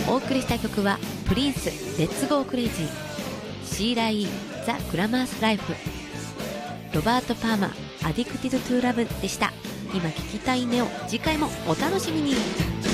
お送りした曲はプリンスレッツゴークレイジー、シーライーザ・グラマースライフ、ロバート・パーマーアディクティド・トゥ・ラブでした。今聞きたいネオ、次回もお楽しみに。